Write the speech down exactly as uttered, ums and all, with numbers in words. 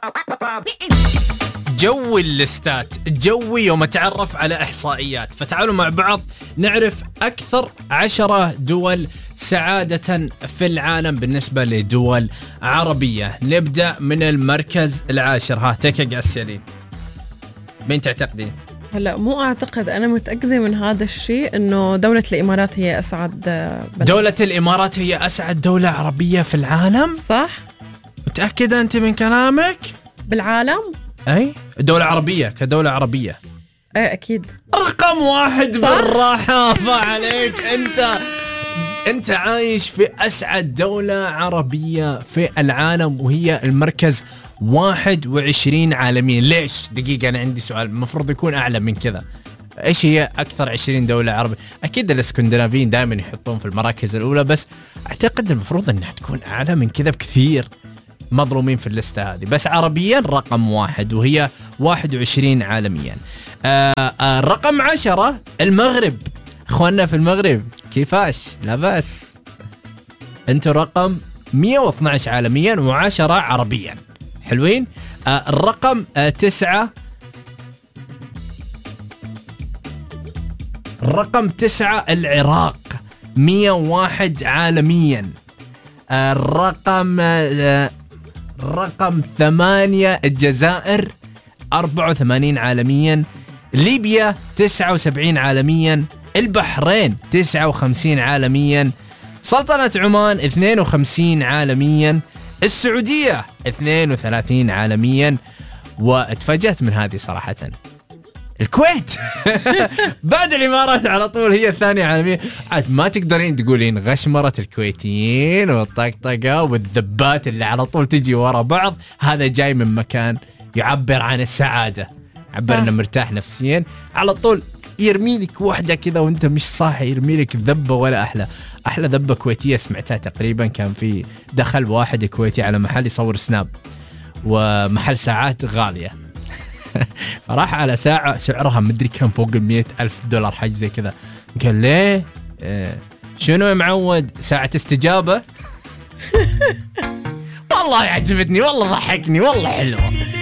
جو الليستات، جوي يوم أتعرف على إحصائيات. فتعالوا مع بعض نعرف أكثر عشرة دول سعادة في العالم بالنسبة لدول عربية. نبدأ من المركز العاشر. ها تكق عالسليم، مين تعتقدين؟ هلا مو أعتقد، أنا متأكدة من هذا الشيء إنه دولة الإمارات هي أسعد بلد. دولة الإمارات هي أسعد دولة عربية في العالم؟ صح؟ متأكدة أنت من كلامك؟ بالعالم؟ أي دولة عربية، كدولة عربية. ايه اكيد رقم واحد بالراحة عليك. انت انت عايش في اسعد دولة عربية في العالم، وهي المركز واحد وعشرين عالميا. ليش؟ دقيقة انا عندي سؤال، المفروض يكون اعلى من كذا. ايش هي اكثر عشرين دولة عربية؟ اكيد الاسكندنافيين دائما يحطون في المراكز الاولى، بس اعتقد المفروض انها تكون اعلى من كذا بكثير. مظلومين في الليستة هذه. بس عربيا رقم واحد، وهي واحد وعشرين عالميا. آآ آآ رقم عشرة المغرب. اخواننا في المغرب كيفاش؟ لا بس انتوا رقم مية واثناشر عالميا وعشرة عربيا. حلوين. الرقم تسعة، الرقم تسعة العراق مية وواحد عالميا. الرقم رقم ثمانية الجزائر أربعة وثمانين عالميا. ليبيا تسعة وسبعين عالميا. البحرين تسعة وخمسين عالميا. سلطنة عمان اثنين وخمسين عالميا. السعودية اثنين وثلاثين عالميا. واتفاجأت من هذه صراحة، الكويت بعد الإمارات على طول هي الثانية عالميا. عاد ما تقدرين تقولين غشمرة الكويتيين والطقطقة والذبات اللي على طول تجي ورا بعض. هذا جاي من مكان يعبر عن السعادة، يعبر انه مرتاح نفسيا. على طول يرميلك واحدة كذا وانت مش صاحي، يرميلك ذبة. ولا أحلى أحلى ذبة كويتية سمعتها تقريبا كان في دخل واحد كويتي على محل يصور سناب، ومحل ساعات غالية فراح على ساعة سعرها مدري كم، فوق المئة ألف دولار حاجة زي كذا. قال ليه اه شنو يا معود؟ ساعة استجابة والله عجبتني، والله ضحكني، والله حلوة.